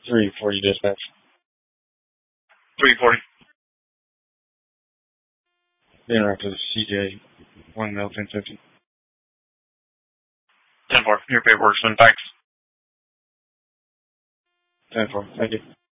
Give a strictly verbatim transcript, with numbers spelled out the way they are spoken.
three forty dispatch. three forty. Being right to the C J, one mil, ten fifty. ten four. Your paperwork's been faxed. ten four. Thank you.